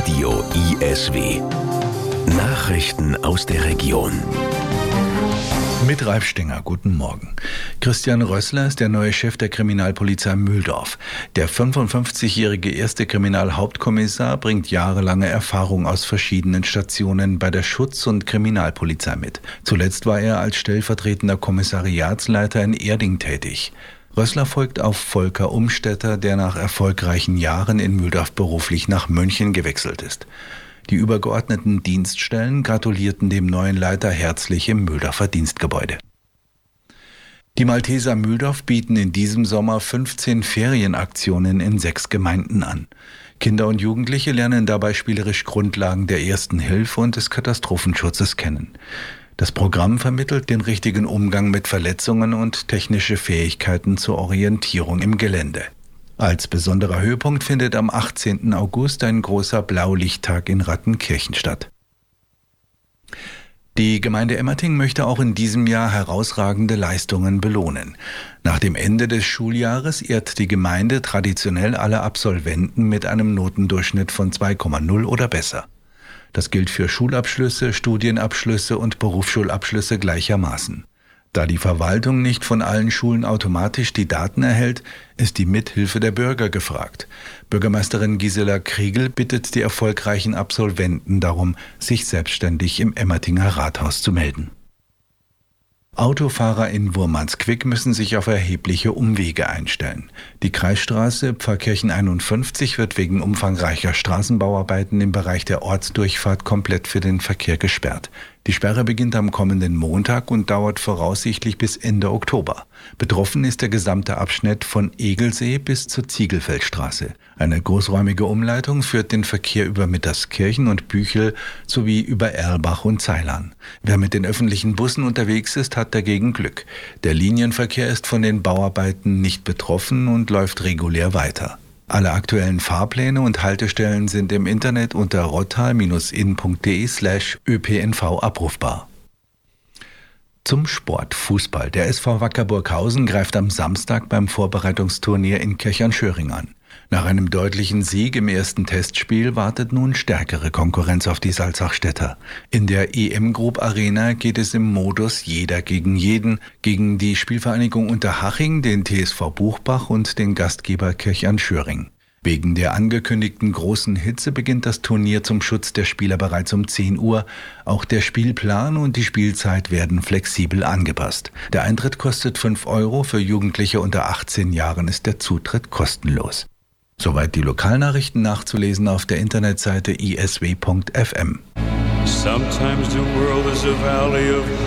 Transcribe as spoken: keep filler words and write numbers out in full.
Radio I S W. Nachrichten aus der Region. Mit Ralf Stenger, guten Morgen. Christian Rössler ist der neue Chef der Kriminalpolizei Mühldorf. Der fünfundfünfzigjährige erste Kriminalhauptkommissar bringt jahrelange Erfahrung aus verschiedenen Stationen bei der Schutz- und Kriminalpolizei mit. Zuletzt war er als stellvertretender Kommissariatsleiter in Erding tätig. Rössler folgt auf Volker Umstetter, der nach erfolgreichen Jahren in Mühldorf beruflich nach München gewechselt ist. Die übergeordneten Dienststellen gratulierten dem neuen Leiter herzlich im Mühldorfer Dienstgebäude. Die Malteser Mühldorf bieten in diesem Sommer fünfzehn Ferienaktionen in sechs Gemeinden an. Kinder und Jugendliche lernen dabei spielerisch Grundlagen der Ersten Hilfe und des Katastrophenschutzes kennen. Das Programm vermittelt den richtigen Umgang mit Verletzungen und technische Fähigkeiten zur Orientierung im Gelände. Als besonderer Höhepunkt findet am achtzehnten August ein großer Blaulichttag in Rattenkirchen statt. Die Gemeinde Emmerting möchte auch in diesem Jahr herausragende Leistungen belohnen. Nach dem Ende des Schuljahres ehrt die Gemeinde traditionell alle Absolventen mit einem Notendurchschnitt von zwei Komma null oder besser. Das gilt für Schulabschlüsse, Studienabschlüsse und Berufsschulabschlüsse gleichermaßen. Da die Verwaltung nicht von allen Schulen automatisch die Daten erhält, ist die Mithilfe der Bürger gefragt. Bürgermeisterin Gisela Kriegel bittet die erfolgreichen Absolventen darum, sich selbstständig im Emmertinger Rathaus zu melden. Autofahrer in Wurmansquick müssen sich auf erhebliche Umwege einstellen. Die Kreisstraße Pfarrkirchen einundfünfzig wird wegen umfangreicher Straßenbauarbeiten im Bereich der Ortsdurchfahrt komplett für den Verkehr gesperrt. Die Sperre beginnt am kommenden Montag und dauert voraussichtlich bis Ende Oktober. Betroffen ist der gesamte Abschnitt von Egelsee bis zur Ziegelfeldstraße. Eine großräumige Umleitung führt den Verkehr über Mitterskirchen und Büchel sowie über Erlbach und Ceilern. Wer mit den öffentlichen Bussen unterwegs ist, hat dagegen Glück. Der Linienverkehr ist von den Bauarbeiten nicht betroffen und läuft regulär weiter. Alle aktuellen Fahrpläne und Haltestellen sind im Internet unter rottal-in.de slash ÖPNV abrufbar. Zum Sport Fußball. Der S V Wacker Burghausen greift am Samstag beim Vorbereitungsturnier in Kirchern-Schöring an. Nach einem deutlichen Sieg im ersten Testspiel wartet nun stärkere Konkurrenz auf die Salzachstädter. In der E M Group Arena geht es im Modus Jeder gegen jeden gegen die Spielvereinigung Unterhaching, den T S V Buchbach und den Gastgeber Kirchern-Schöring. Wegen der angekündigten großen Hitze beginnt das Turnier zum Schutz der Spieler bereits um zehn Uhr. Auch der Spielplan und die Spielzeit werden flexibel angepasst. Der Eintritt kostet fünf Euro, für Jugendliche unter achtzehn Jahren ist der Zutritt kostenlos. Soweit die Lokalnachrichten, nachzulesen auf der Internetseite i s w punkt f m. Sometimes the world is a valley of